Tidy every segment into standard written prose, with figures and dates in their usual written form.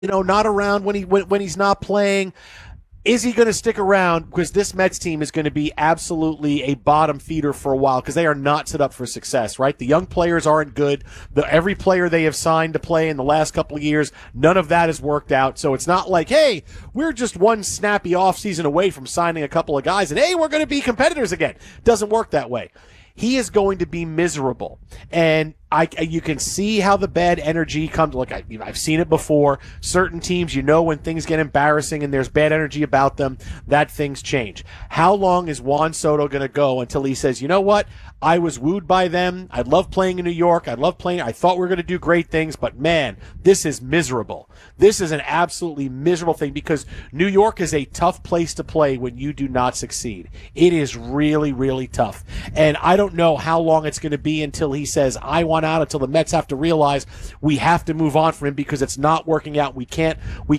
not around when he's not playing. Is he going to stick around? Because this Mets team is going to be absolutely a bottom feeder for a while because they are not set up for success, right? The young players aren't good. Every player they have signed to play in the last couple of years, none of that has worked out. So it's not like, hey, we're just one snappy offseason away from signing a couple of guys and, hey, we're going to be competitors again. It doesn't work that way. He is going to be miserable. And you can see how the bad energy comes. Look, I've seen it before. Certain teams, when things get embarrassing and there's bad energy about them, that things change. How long is Juan Soto going to go until he says, you know what? I was wooed by them. I love playing in New York. I thought we were going to do great things, but man, this is miserable. This is an absolutely miserable thing because New York is a tough place to play when you do not succeed. It is really, really tough. And I don't know how long it's going to be until he says, I want out, until the Mets have to realize we have to move on from him because it's not working out. We can't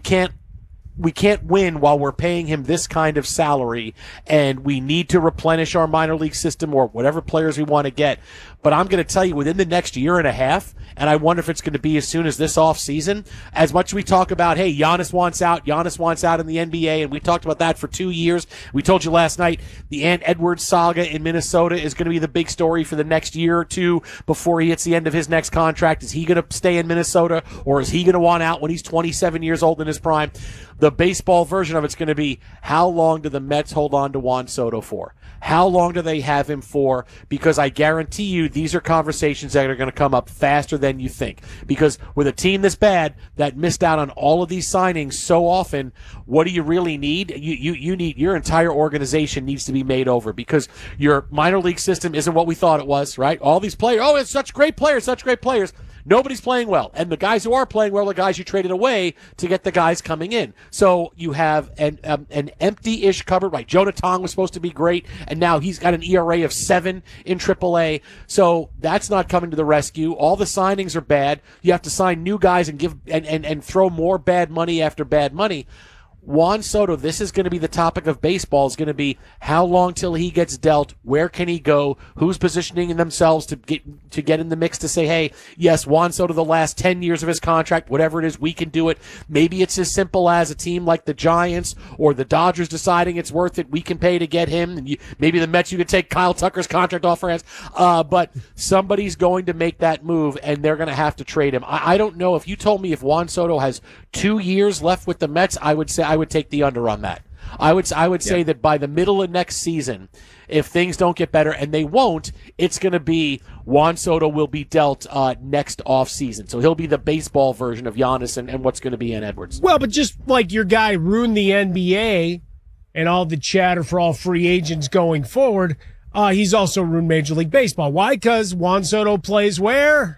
win while we're paying him this kind of salary, and we need to replenish our minor league system or whatever players we want to get. But I'm going to tell you, within the next year and a half, and I wonder if it's going to be as soon as this offseason, as much as we talk about, hey, Giannis wants out in the NBA, and we talked about that for 2 years. We told you last night the Ant Edwards saga in Minnesota is going to be the big story for the next year or two before he hits the end of his next contract. Is he going to stay in Minnesota, or is he going to want out when he's 27 years old in his prime? The baseball version of it's going to be, how long do the Mets hold on to Juan Soto for? How long do they have him for? Because I guarantee you these are conversations that are going to come up faster than you think. Because with a team this bad that missed out on all of these signings so often, what do you really need? You need, your entire organization needs to be made over because your minor league system isn't what we thought it was, right? All these players, it's such great players. Nobody's playing well. And the guys who are playing well are the guys you traded away to get the guys coming in. So you have an empty-ish cupboard. Right? Jonah Tong was supposed to be great, and now he's got an ERA of 7 in AAA. So that's not coming to the rescue. All the signings are bad. You have to sign new guys and give and throw more bad money after bad money. Juan Soto, this is going to be the topic of baseball, is going to be how long till he gets dealt, where can he go, who's positioning themselves to get in the mix to say, hey, yes, Juan Soto, the last 10 years of his contract, whatever it is, we can do it. Maybe it's as simple as a team like the Giants or the Dodgers deciding it's worth it, we can pay to get him, and maybe the Mets, you could take Kyle Tucker's contract off our hands, but somebody's going to make that move, and they're going to have to trade him. I don't know. If you told me if Juan Soto has 2 years left with the Mets, I would say I would take the under on that. I would say that by the middle of next season, if things don't get better, and they won't, it's going to be Juan Soto will be dealt next offseason. So he'll be the baseball version of Giannis and what's going to be Ant Edwards. Well, but just like your guy ruined the NBA and all the chatter for all free agents going forward, he's also ruined Major League Baseball. Why? Because Juan Soto plays where?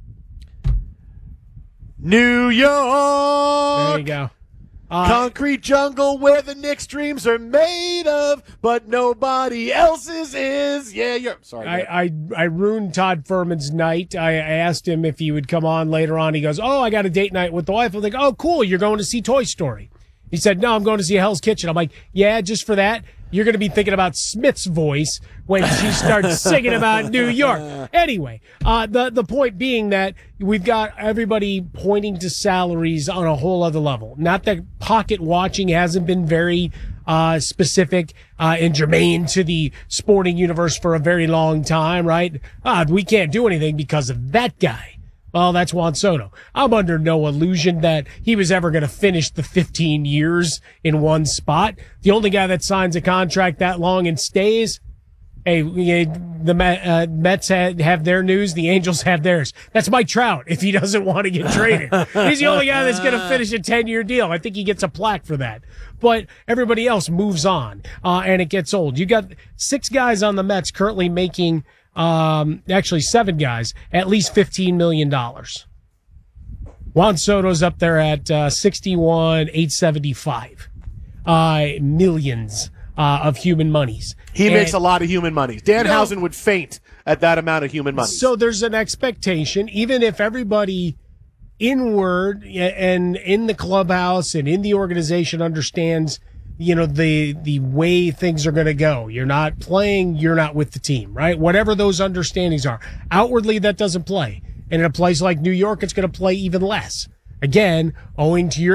New York! There you go. Concrete jungle where the Knicks' dreams are made of, but nobody else's is. Yeah, you're sorry. I ruined Todd Furman's night. I asked him if he would come on later on. He goes, I got a date night with the wife. I'm like, oh, cool. You're going to see Toy Story. He said, no, I'm going to see Hell's Kitchen. I'm like, yeah, just for that. You're going to be thinking about Smith's voice when she starts singing about New York. Anyway, the point being that we've got everybody pointing to salaries on a whole other level. Not that pocket watching hasn't been very specific and germane to the sporting universe for a very long time, right? We can't do anything because of that guy. Well, that's Juan Soto. I'm under no illusion that he was ever going to finish the 15 years in one spot. The only guy that signs a contract that long and stays, the Mets have their news, the Angels have theirs. That's Mike Trout if he doesn't want to get traded. He's the only guy that's going to finish a 10-year deal. I think he gets a plaque for that. But everybody else moves on, and it gets old. You got 6 guys on the Mets currently making actually 7 guys, at least $15 million. Juan Soto's up there at 61,875 millions of human monies. He makes a lot of human money. Danhausen would faint at that amount of human money. So there's an expectation, even if everybody inward and in the clubhouse and in the organization understands the way things are going to go. You're not playing, you're not with the team, right? Whatever those understandings are. Outwardly, that doesn't play. And in a place like New York, it's going to play even less. Again, owing to your